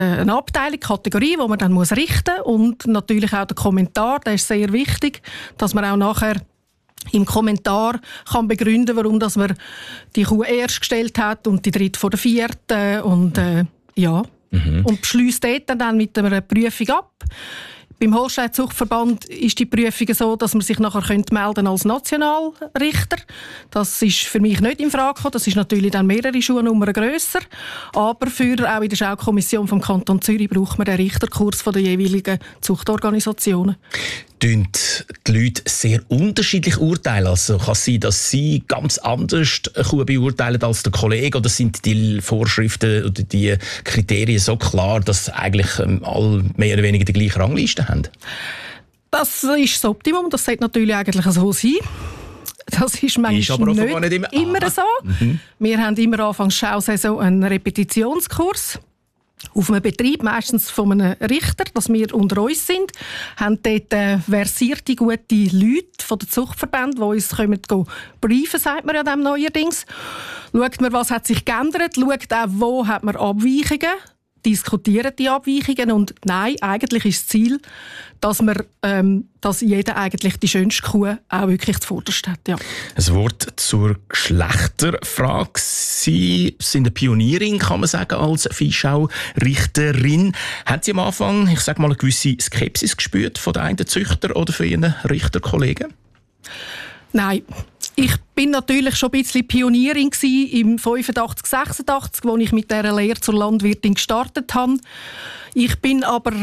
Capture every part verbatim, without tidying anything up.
eine Abteilung, Kategorie, die man dann muss richten muss. Und natürlich auch der Kommentar, der ist sehr wichtig, dass man auch nachher im Kommentar kann begründen, warum dass man die Kuh erst gestellt hat und die dritte vor der vierten. Und, äh, ja. mhm. und beschliesst dort dann mit einer Prüfung ab. Beim Holstein-Zuchtverband ist die Prüfung so, dass man sich nachher melden als Nationalrichter. Das ist für mich nicht in Frage gekommen. Das ist natürlich dann mehrere Schuhnummern grösser. Aber für, auch in der Schaukommission vom Kanton Zürich braucht man den Richterkurs von den jeweiligen Zuchtorganisationen. Tun die Leute sehr unterschiedlich urteilen? Also kann es sein, dass sie ganz anders eine Kuh beurteilen als der Kollege? Oder sind die Vorschriften oder die Kriterien so klar, dass eigentlich alle mehr oder weniger die gleiche Rangliste haben? Das ist das Optimum. Das sollte natürlich eigentlich so sein. Das ist manchmal ist aber nicht, nicht immer, immer so. Mhm. Wir haben immer anfangs Schausaison einen Repetitionskurs. Auf einem Betrieb, meistens von einem Richter, dass wir unter uns sind, haben dort äh, versierte, gute Leute von den Zuchtverbänden, die uns kommen, briefen, sagt man ja dem neuerdings. Schaut man, was hat sich geändert, schaut auch, wo hat man Abweichungen, diskutieren die Abweichungen und nein, eigentlich ist das Ziel, dass, man, ähm, dass jeder eigentlich die schönste Kuh auch wirklich zuvorderst hat. Ja. Ein Wort zur Geschlechterfrage. Sie sind eine Pionierin, kann man sagen, als Viehschau-Richterin. Haben Sie am Anfang, ich sage mal, eine gewisse Skepsis gespürt von den einen Züchter oder von Ihren Richterkollegen? Nein. Ich bin natürlich schon ein bisschen Pionierin gsi im fünfundachtzig sechsundachtzig, als ich mit dieser Lehre zur Landwirtin gestartet habe. Ich bin aber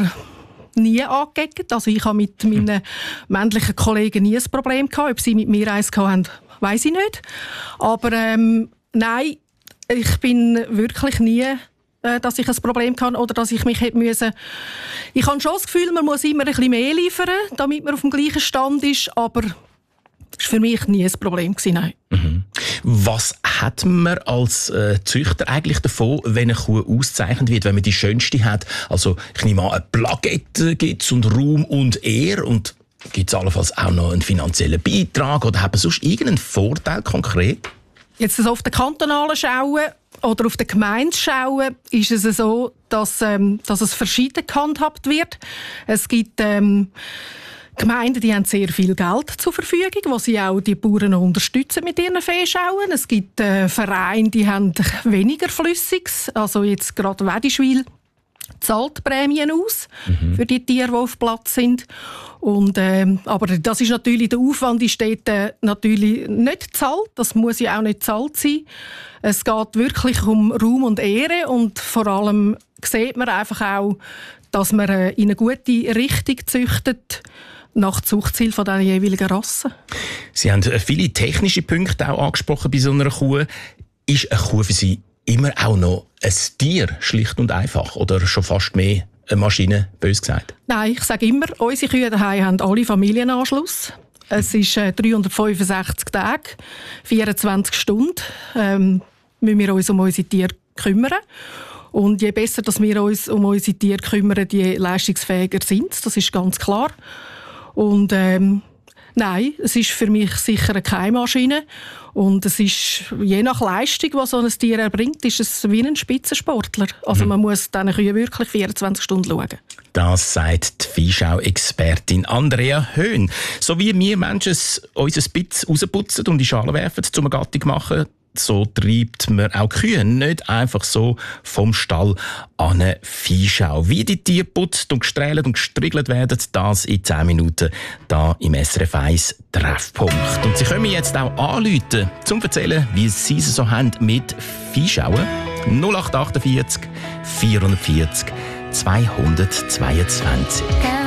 nie angeeckt. Also ich habe mit meinen männlichen Kollegen nie ein Problem gehabt. Ob sie mit mir eins hatten, weiss ich nicht. Aber ähm, nein, ich bin wirklich nie, äh, dass ich ein Problem hatte oder dass ich mich hätte müssen. Ich habe schon das Gefühl, man muss immer ein bisschen mehr liefern, damit man auf dem gleichen Stand ist. Aber das war für mich nie ein Problem. Nein. Mhm. Was hat man als äh, Züchter eigentlich davon, wenn eine Kuh ausgezeichnet wird, wenn man die schönste hat? Also ich nehme an, eine Plakette gibt es und Ruhm und Ehre und gibt es allenfalls auch noch einen finanziellen Beitrag oder hat man sonst irgendeinen Vorteil konkret? Jetzt auf den kantonalen Schauen oder auf den Gemeindeschauen ist es so, dass, ähm, dass es verschieden gehandhabt wird. Es gibt ähm, Gemeinden, die haben sehr viel Geld zur Verfügung, wo sie auch die Bauern unterstützen mit ihren Viehschauen. Es gibt äh, Vereine, die haben weniger Flüssiges. Also jetzt gerade Wedischwil zahlt Prämien aus mhm. für die Tiere, die auf Platz sind. Und, äh, aber das ist natürlich, der Aufwand ist dort äh, natürlich nicht gezahlt. Das muss ja auch nicht gezahlt sein. Es geht wirklich um Ruhm und Ehre und vor allem sieht man einfach auch, dass man äh, in eine gute Richtung züchtet, nach Zuchtziel von den jeweiligen Rassen. Sie haben viele technische Punkte auch angesprochen bei so einer Kuh. Ist eine Kuh für Sie immer auch noch ein Tier, schlicht und einfach? Oder schon fast mehr eine Maschine, bös gesagt? Nein, ich sage immer, unsere Kühe daheim haben alle Familienanschluss. Es ist äh, dreihundertfünfundsechzig Tage, vierundzwanzig Stunden ähm, müssen wir uns um unsere Tiere kümmern. Und je besser dass wir uns um unsere Tiere kümmern, je leistungsfähiger sind sie. Das ist ganz klar. Und ähm, nein, es ist für mich sicher keine Maschine. Und es ist, je nach Leistung, die so ein Tier erbringt, ist es wie ein Spitzensportler. Also mhm. man muss diesen Kühen wirklich vierundzwanzig Stunden schauen. Das sagt die Viehschau-Expertin Andrea Höhn. So wie wir Menschen uns ein bisschen rausputzen und in die Schale werfen, um eine Gattung zu machen, so treibt man auch Kühe nicht einfach so vom Stall an eine Viehschau. Wie die Tiere geputzt und gestrählt und gestriegelt werden, das in zehn Minuten hier im S R F eins Treffpunkt. Und Sie können mich jetzt auch anrufen, um zu erzählen, wie Sie es so haben mit Viehschauen. null acht acht vier vierundvierzig zweihundertzweiundzwanzig.